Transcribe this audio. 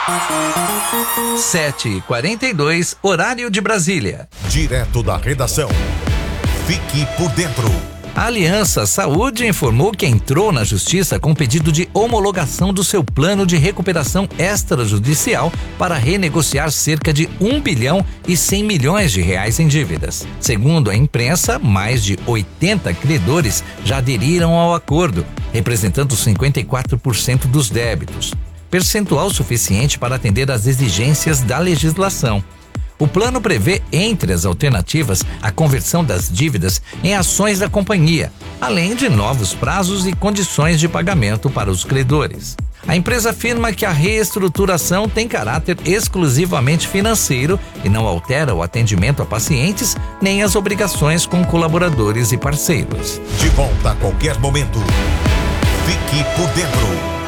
7h42, horário de Brasília. Direto da redação. Fique por dentro. A Aliança Saúde informou que entrou na Justiça com pedido de homologação do seu plano de recuperação extrajudicial para renegociar cerca de 1 bilhão e 100 milhões de reais em dívidas. Segundo a imprensa, mais de 80 credores já aderiram ao acordo, representando 54% dos débitos, percentual suficiente para atender às exigências da legislação. O plano prevê, entre as alternativas, a conversão das dívidas em ações da companhia, além de novos prazos e condições de pagamento para os credores. A empresa afirma que a reestruturação tem caráter exclusivamente financeiro e não altera o atendimento a pacientes nem as obrigações com colaboradores e parceiros. De volta a qualquer momento. Fique por dentro.